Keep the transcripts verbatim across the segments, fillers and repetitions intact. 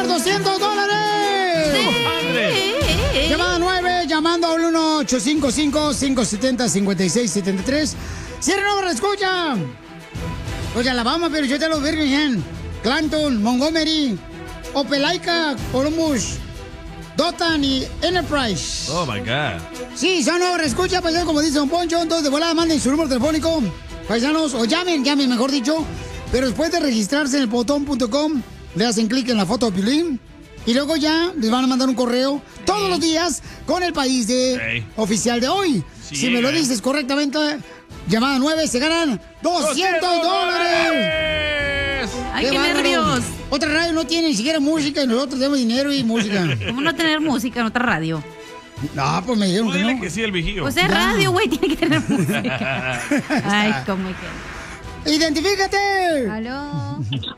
¡doscientos dólares! ¡Sí! Llamada nueve, llamando al uno ocho cinco cinco, cinco siete cero, cinco seis siete tres. ¡Cierra no me escucha! Pues Alabama, pero yo te lo Birmingham, Clanton, Montgomery, Opelika, Columbus, Dothan y Enterprise. Oh, my God. Sí, son nuevos escucha, paisanos, como dice Don Poncho. Entonces, de volada, manden su número telefónico, paisanos, o llamen, llamen, mejor dicho. Pero después de registrarse en el botón punto com, le hacen clic en la foto de Piolín y luego ya les van a mandar un correo todos los días con el país de hey. oficial de hoy. Sí, si me lo dices correctamente, llamada nueve, se ganan doscientos dólares. ¡Ay, qué, qué nervios! Otra radio no tiene ni siquiera música y nosotros tenemos dinero y música. ¿Cómo no tener música en otra radio? No, pues me dijeron no, que dile no. que sí, el vigío. Pues es radio, güey, tiene que tener música. Ay, cómo es que... ¡Identifícate! ¡Aló!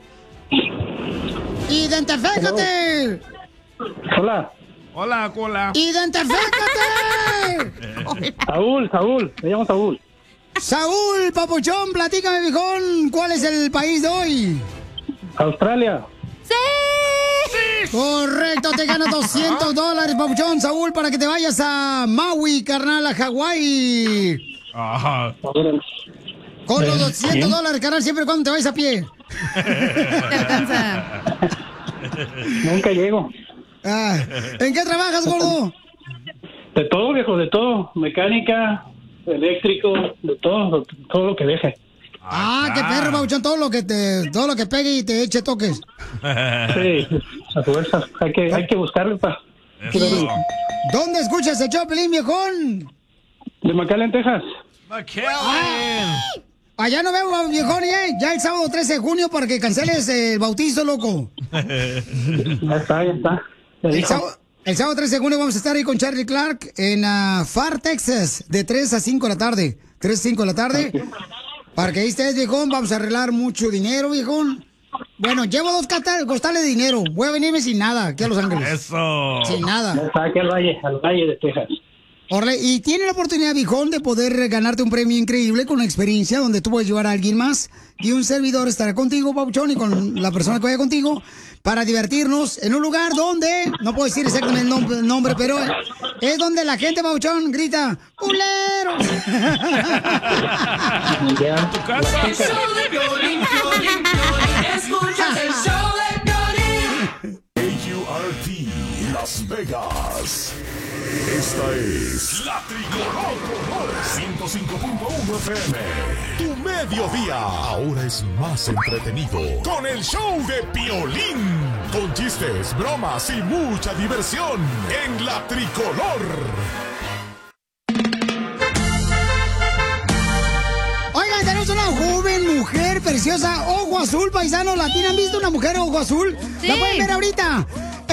¡Identifícate! Hola. Hola, cola. ¡Identifícate! Saúl, Saúl, me llamo Saúl. Saúl, papuchón, platícame, viejón, ¿cuál es el país de hoy? Australia. ¡Sí! ¡Sí! Correcto, te ganas doscientos dólares, papuchón, Saúl, para que te vayas a Maui, carnal, a Hawái. Ajá. Con los doscientos dólares, carnal, siempre y cuando te vayas a pie. Te alcanza. Nunca llego. Ah, ¿en qué trabajas, gordo? De todo, viejo, de todo. Mecánica, eléctrico, de todo, todo lo que deje. Ah, qué perro, papuchón, todo lo que te, todo lo que pegue y te eche toques. Sí, a fuerza. Hay que, hay que buscarlo para... ¿Dónde escuchas el Choplin, viejón? De McAllen, Texas. McAllen. Ah, allá nos vemos, viejón, ¿eh? Ya el sábado trece de junio para que canceles el bautizo, loco. Ya está, ya está. Ya el, dijo. sábado, el sábado trece de junio vamos a estar ahí con Charlie Clark en uh, Far, Texas, de tres a cinco de la tarde. tres a cinco de la tarde. Okay. Para que ahí estés, viejón, vamos a arreglar mucho dinero, viejón. Bueno, llevo dos costales de dinero. Voy a venirme sin nada aquí a Los Ángeles. Eso. Sin nada. Ya está aquí al valle, al valle de Texas. Orle, y tiene la oportunidad, viejón, de poder ganarte un premio increíble con una experiencia donde tú puedes llevar a alguien más y un servidor estará contigo, papuchón, y con la persona que vaya contigo para divertirnos en un lugar donde, no puedo decir exactamente el nombre, el nombre pero es donde la gente, papuchón, grita ¡culero! Ya. ¿Tu casa? El show de Piolín, Piolín, Piolín, escuchas el show de Piolín. A U R T Las Vegas. Esta es La Tricolor ciento cinco punto uno F M. Tu mediodía ahora es más entretenido con el show de Piolín. Con chistes, bromas y mucha diversión en La Tricolor. Oigan, tenemos una joven mujer preciosa, ojo azul, paisano, ¿la tienen visto una mujer ojo azul? Sí. La pueden ver ahorita.